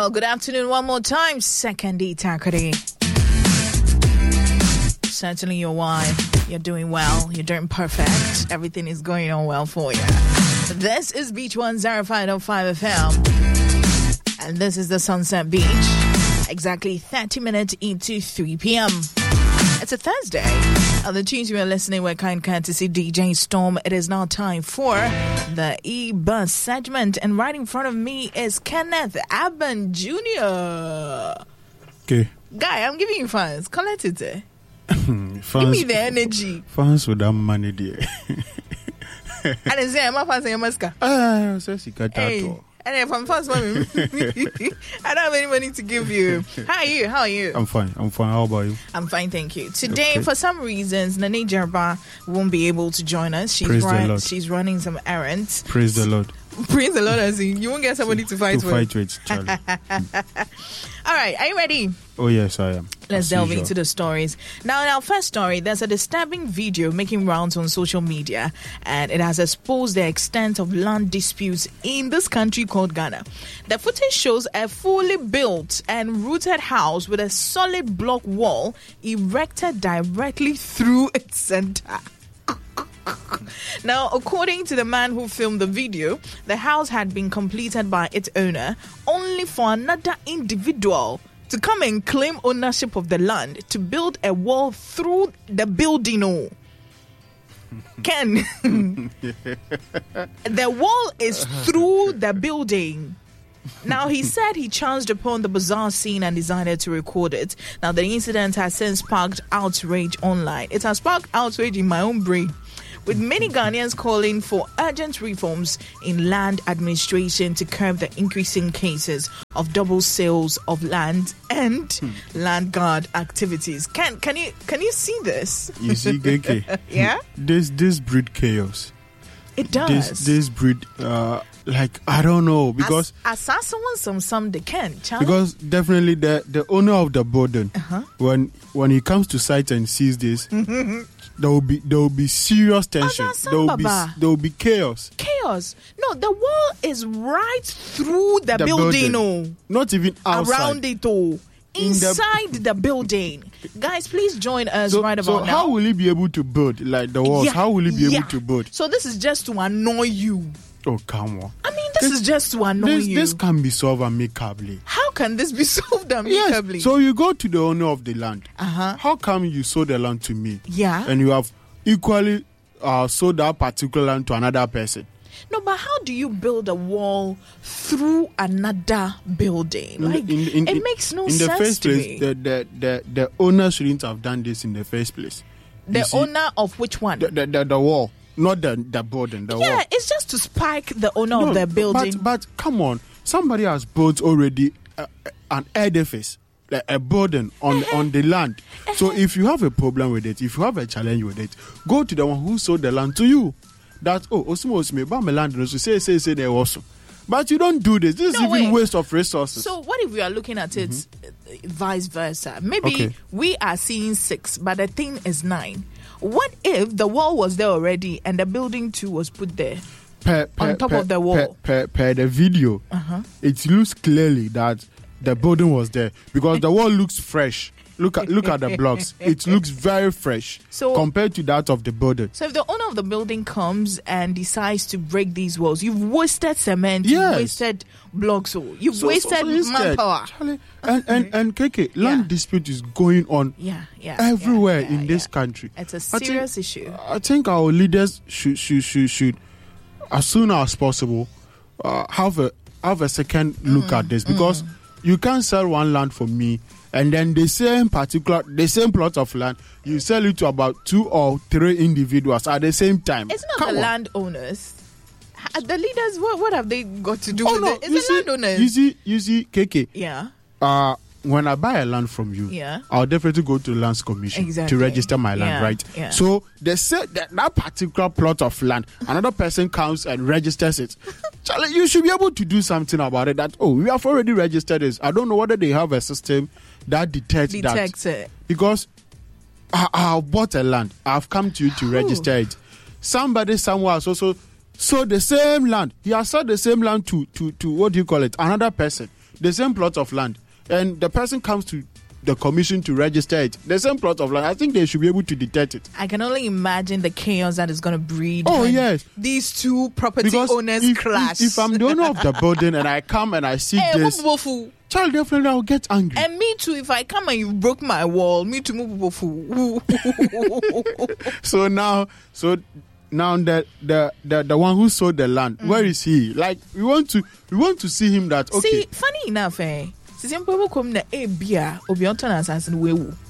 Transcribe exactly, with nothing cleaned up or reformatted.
Well, good afternoon one more time. Second Itakari. Certainly your wife. You're doing well. You're doing perfect. Everything is going on well for you. This is Beach one oh five point five F M. And this is the Sunset Beach. Exactly thirty minutes into three p.m. It's a Thursday. On the tunes you are listening were kind courtesy D J Storm. It is now time for the E-Bus segment. And right in front of me is Kenneth Abban Junior Okay. Guy, I'm giving you fans. Collect it. Eh? fans, Give me the energy. Fans with that money there. I didn't say I'm a fan saying Maska. Ah, so she got that. Hey. And if I'm fast, mommy, I don't have any money to give you. How are you? How are you? I'm fine. I'm fine. How about you? I'm fine, thank you. Today, Okay. for some reasons, Nane Jarba won't be able to join us. She's Praise the run, Lord. she's running some errands. Praise the Lord. Praise the Lord, as in, you won't get somebody to fight to with. fight with, Charlie. All right, are you ready? Oh, yes, I am. Let's As delve usual. into the stories. Now, in our first story, there's a disturbing video making rounds on social media, and it has exposed the extent of land disputes in this country called Ghana. The footage shows a fully built and rooted house with a solid block wall erected directly through its center. Now, according to the man who filmed the video, the house had been completed by its owner only for another individual to come and claim ownership of the land to build a wall through the building. Oh, Ken, the wall is through the building. Now, he said he chanced upon the bizarre scene and decided to record it. Now, the incident has since sparked outrage online. It has sparked outrage in my own brain, with many Ghanaians calling for urgent reforms in land administration to curb the increasing cases of double sales of land and hmm. land guard activities. Can can you can you see this? You see, K K? Yeah? This, this breed chaos. It does. This, this breed, uh, like, I don't know, because... As, as someone some some they can, Charlie. Because definitely the, the owner of the building, uh-huh. when when he comes to site and sees this, there will be there will be serious tension. Oh, there will be there will be chaos. Chaos. No, the wall is right through the, the building. building. Oh, not even outside. Around it. Oh, inside the, the building. Guys, please join us so, right about so now. So how will he be able to build like the walls? Yeah, how will he be yeah. able to build? So this is just to annoy you. Oh, come on. I mean, this, this is just to annoy this, you. This can be solved amicably. How can this be solved amicably? Yes. So you go to the owner of the land. Uh-huh. How come you sold the land to me? Yeah. And you have equally uh, sold that particular land to another person? No, but how do you build a wall through another building? Like, in, in, in, it makes no in sense the first to place, me. The, the, the, the owner shouldn't have done this in the first place. The see, owner of which one? The, the, the, the wall. Not the, the building, the yeah, wall. Yeah, it's just to spike the owner no, of the building. But, but come on, somebody has built already uh, an edifice, like a building on, uh-huh. on the land. Uh-huh. So if you have a problem with it, if you have a challenge with it, go to the one who sold the land to you. That, oh, Osimo Osime, buy my land, so say, say, say, they also. But you don't do this. This no, is even wait. waste of resources. So what if we are looking at it mm-hmm. vice versa? Maybe okay. we are seeing six, but the thing is nine. What if the wall was there already and the building too was put there per, per, on top per, of the wall? Per, per, per the video, uh-huh. it looks clearly that the building was there because the wall looks fresh. Look at look at the blocks. It looks very fresh so, compared to that of the building. So if the owner of the building comes and decides to break these walls, you've wasted cement, yes. you've wasted blocks, you've so, wasted so, so manpower. Charlie, and, and, and K K, land yeah. dispute is going on yeah, yeah, everywhere yeah, yeah, in this yeah. country. It's a serious I think, issue. I think our leaders should, should, should, should as soon as possible, uh, have a have a second look mm, at this because mm. you can't sell one land for me and then the same particular, the same plot of land, you sell it to about two or three individuals at the same time. It's not Come the on. landowners. The leaders, what, what have they got to do oh, with no, it? It's the see, landowners. You see, you see, K K. Yeah. Uh, when I buy a land from you, yeah. I'll definitely go to the Lands Commission exactly. to register my land, yeah. right? Yeah. So they say that, that particular plot of land, another person comes and registers it. Charlie, you should be able to do something about it. That, oh, we have already registered this. I don't know whether they have a system that detects, detects that. it. Because I, I've bought a land. I've come to you to Ooh. register it. Somebody somewhere has also So the same land, he has sold the same land to, to, to what do you call it, another person, the same plot of land. And the person comes to the commission to register it, the same plot of land. I think they should be able to detect it. I can only imagine the chaos that is going to breed. Oh, yes. These two property because owners if, clash. If, if I'm the owner of the building and I come and I see hey, this, child, definitely I'll get angry. And me too, if I come and you broke my wall, me too, move. So now, so now the, the the the one who sold the land, mm. where is he? Like we want to we want to see him that okay. See, funny enough, eh? Since people come na ebia obi onto na assassin wewu.